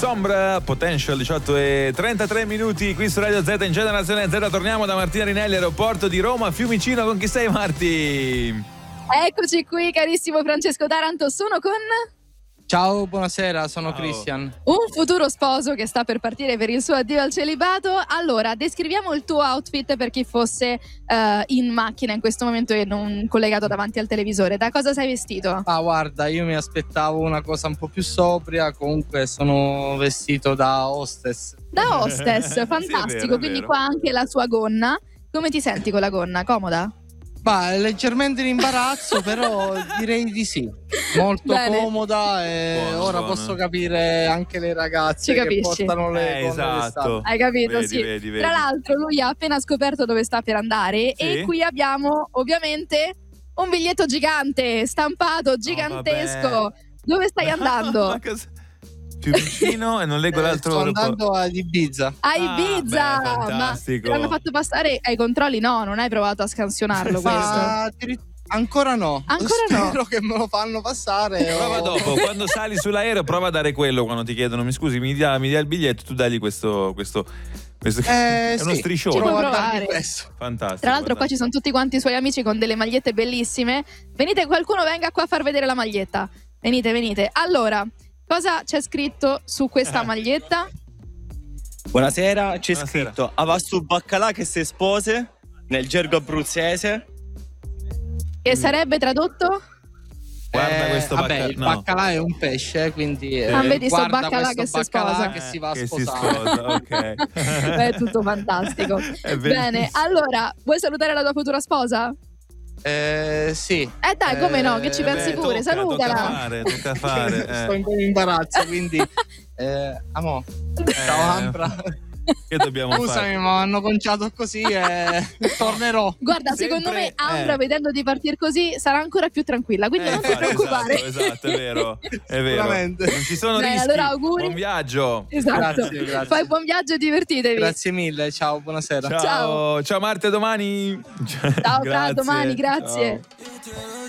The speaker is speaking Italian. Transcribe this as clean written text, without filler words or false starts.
Sombra, Potential, 18:33 qui su Radio Z in Generazione Z. Torniamo da Martina Rinelli, aeroporto di Roma, Fiumicino. Con chi sei, Marti? Eccoci qui, carissimo Francesco Taranto, sono con... Ciao, buonasera, sono Christian. Un futuro sposo che sta per partire per il suo addio al celibato. Allora, descriviamo il tuo outfit per chi fosse in macchina in questo momento e non collegato davanti al televisore. Da cosa sei vestito? Guarda, io mi aspettavo una cosa un po' più sobria, comunque sono vestito da hostess. Da hostess, fantastico, Sì, è vero. quindi qua anche la sua gonna. Come ti senti con la gonna? Comoda? È leggermente in imbarazzo, però direi di sì. Molto Bene. comoda e Buono, ora buono. posso capire anche le ragazze Ci che capisci? portano le gonne Esatto. d'estate. Hai capito? Vedi, Sì. vedi. Tra l'altro lui ha appena scoperto dove sta per andare Sì? e qui abbiamo ovviamente un biglietto gigante, stampato, gigantesco. vabbè. Dove stai andando? Ma cosa- Più vicino e non leggo l'altro Sto aeroporto. andando ad Ibiza. A Ibiza! beh, fantastico. Ma te l'hanno fatto passare ai controlli? No, non hai provato a scansionarlo questo. Ma ancora no. Ancora no? Spero che me lo fanno passare. Prova dopo, quando sali sull'aereo, prova a dare quello quando ti chiedono: mi scusi, mi dia il biglietto, tu dagli questo è uno Sì, striscione. Ci puoi provo a provare. dargli questo. Fantastico. Tra l'altro qua ci sono tutti quanti i suoi amici con delle magliette bellissime. Venite, qualcuno venga qua a far vedere la maglietta. Venite. Allora, cosa c'è scritto su questa maglietta? Buonasera, c'è Buonasera. scritto Avassu baccalà che si spose nel gergo abruzzese. Che sarebbe tradotto? Guarda questo vabbè, baccalà. il baccalà è un pesce, quindi vedi sto guarda baccalà questo che si baccalà sposa. che si va a Che si sposare. sposa, ok. È tutto fantastico. È Bene, bellissimo. allora, vuoi salutare la tua futura sposa? Sì. Dai, come no, che ci pensi pure, salutala. Tocca fare. Sto un po' in imbarazzo, quindi amo. Ciao Ambra. Che dobbiamo Scusami, fare? ma hanno conciato così e tornerò. Guarda, Sempre, secondo me Ambra vedendo di partire così sarà ancora più tranquilla, quindi non ti Infatti, preoccupare. esatto, è vero. Sicuramente. Non ci sono Bene, rischi. allora auguri. Buon viaggio. Esatto. Grazie. Fai buon viaggio e divertitevi. Grazie mille, ciao, buonasera. Ciao Marte, a domani. Ciao, Fra, domani, grazie. Ciao.